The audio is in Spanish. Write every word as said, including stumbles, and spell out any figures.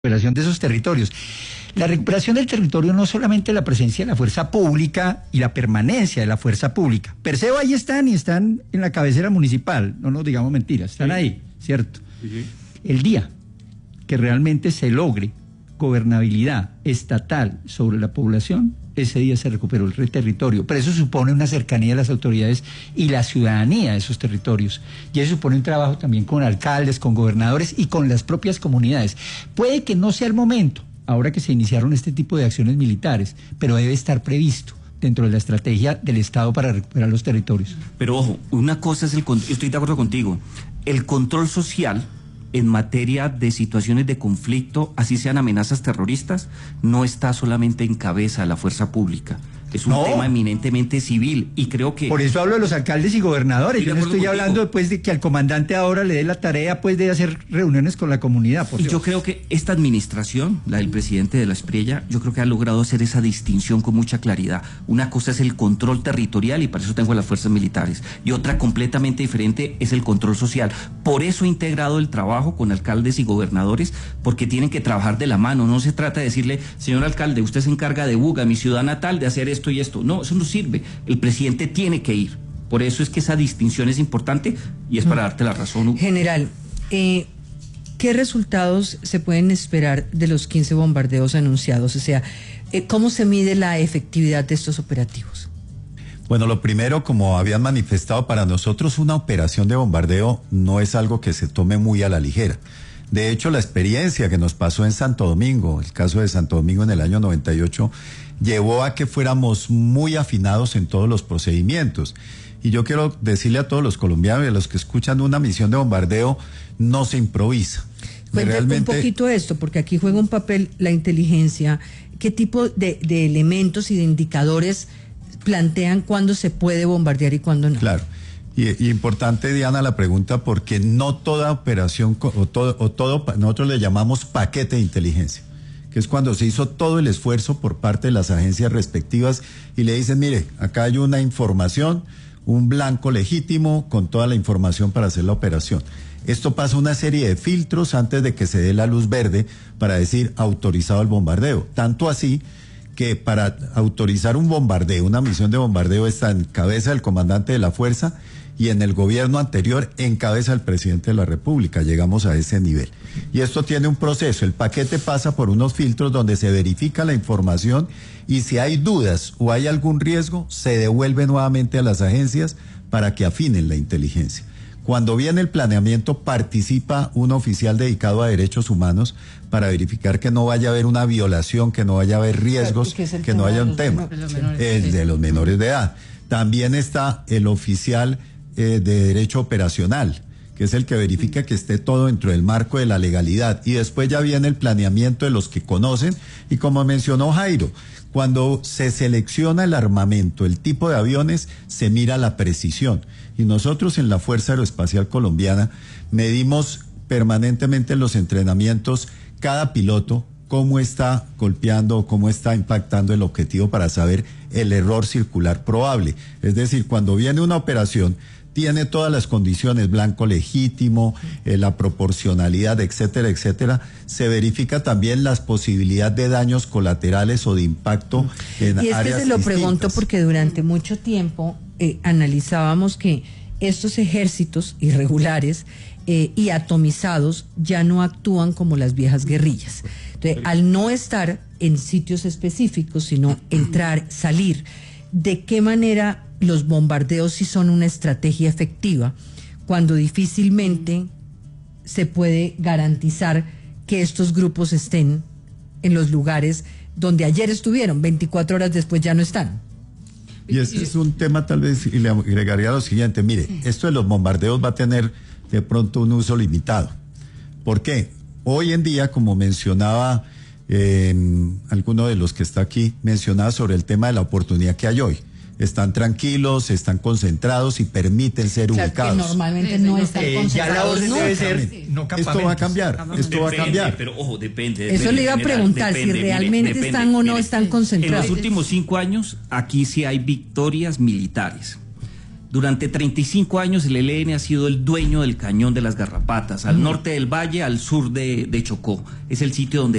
recuperación de esos territorios. La recuperación del territorio no solamente la presencia de la fuerza pública y la permanencia de la fuerza pública. Perseo ahí están y están en la cabecera municipal, no nos digamos mentiras, están sí. ahí, ¿cierto? Sí. El día que realmente se logre gobernabilidad estatal sobre la población, ese día se recuperó el territorio, pero eso supone una cercanía de las autoridades y la ciudadanía de esos territorios, y eso supone un trabajo también con alcaldes, con gobernadores y con las propias comunidades. Puede que no sea el momento, ahora que se iniciaron este tipo de acciones militares, pero debe estar previsto dentro de la estrategia del Estado para recuperar los territorios. Pero ojo, una cosa es el, yo estoy de acuerdo contigo, el control social en materia de situaciones de conflicto, así sean amenazas terroristas, no está solamente en cabeza de la fuerza pública. Es un no. tema eminentemente civil y creo que... Por eso hablo de los alcaldes y gobernadores. Yo no estoy contigo. hablando pues, de que al comandante ahora le dé la tarea pues, de hacer reuniones con la comunidad. Por y Dios. Yo creo que esta administración, la del presidente de la Espriella, yo creo que ha logrado hacer esa distinción con mucha claridad. Una cosa es el control territorial y para eso tengo las fuerzas militares. Y otra completamente diferente es el control social. Por eso he integrado el trabajo con alcaldes y gobernadores, porque tienen que trabajar de la mano. No se trata de decirle, señor alcalde, usted se encarga de Buga, mi ciudad natal, de hacer esto y esto. No, eso no sirve. El presidente tiene que ir. Por eso es que esa distinción es importante y es para darte la razón, Hugo. General, eh, ¿qué resultados se pueden esperar de los quince bombardeos anunciados? O sea, eh, ¿cómo se mide la efectividad de estos operativos? Bueno, lo primero, como habían manifestado, para nosotros una operación de bombardeo no es algo que se tome muy a la ligera. De hecho, la experiencia que nos pasó en Santo Domingo, el caso de Santo Domingo en el año noventa y ocho, llevó a que fuéramos muy afinados en todos los procedimientos. Y yo quiero decirle a todos los colombianos y a los que escuchan, una misión de bombardeo no se improvisa. Cuéntame Realmente... un poquito esto, porque aquí juega un papel la inteligencia. ¿Qué tipo de, de elementos y de indicadores plantean cuándo se puede bombardear y cuándo no? Claro. Y, y importante, Diana, la pregunta, porque no toda operación o todo, o todo, nosotros le llamamos paquete de inteligencia, que es cuando se hizo todo el esfuerzo por parte de las agencias respectivas y le dicen, mire, acá hay una información, un blanco legítimo con toda la información para hacer la operación. Esto pasa una serie de filtros antes de que se dé la luz verde para decir autorizado el bombardeo. Tanto así que para autorizar un bombardeo, una misión de bombardeo, está en cabeza del comandante de la fuerza y en el gobierno anterior en cabeza del presidente de la República. Llegamos a ese nivel. Y esto tiene un proceso. El paquete pasa por unos filtros donde se verifica la información y si hay dudas o hay algún riesgo, se devuelve nuevamente a las agencias para que afinen la inteligencia. Cuando viene el planeamiento, participa un oficial dedicado a derechos humanos para verificar que no vaya a haber una violación, que no vaya a haber riesgos, que no haya un tema, el de los menores de edad. También está el oficial eh, de derecho operacional, que es el que verifica que esté todo dentro del marco de la legalidad. Y después ya viene el planeamiento de los que conocen. Y como mencionó Jairo, cuando se selecciona el armamento, el tipo de aviones, se mira la precisión. Y nosotros en la Fuerza Aeroespacial Colombiana medimos permanentemente en los entrenamientos cada piloto cómo está golpeando o cómo está impactando el objetivo para saber el error circular probable. Es decir, cuando viene una operación, tiene todas las condiciones, blanco legítimo, eh, la proporcionalidad, etcétera, etcétera. Se verifica también las posibilidades de daños colaterales o de impacto en áreas distintas. Y es que se lo pregunto porque durante mucho tiempo eh, analizábamos que estos ejércitos irregulares eh, y atomizados ya no actúan como las viejas guerrillas. Entonces, al no estar en sitios específicos, sino entrar, salir, ¿de qué manera los bombardeos sí son una estrategia efectiva cuando difícilmente se puede garantizar que estos grupos estén en los lugares donde ayer estuvieron, veinticuatro horas después ya no están? Y este es un tema, tal vez, y le agregaría lo siguiente, mire, esto de los bombardeos va a tener de pronto un uso limitado. ¿Por qué? Hoy en día, como mencionaba eh, alguno de los que está aquí, mencionaba sobre el tema de la oportunidad que hay hoy. Están tranquilos, están concentrados y permiten ser claro, ubicados. Que normalmente no están eh, concentrados. Ya la orden no, debe ser no campamentos. Esto va a cambiar, esto depende, va a cambiar. Pero ojo, depende. depende Eso le iba a general, preguntar, depende, si realmente mire, están depende, o no mire, están concentrados. En los últimos cinco años, aquí sí hay victorias militares. Durante treinta y cinco años el E L N ha sido el dueño del Cañón de las Garrapatas, al Mm. norte del valle, al sur de, de Chocó. Es el sitio donde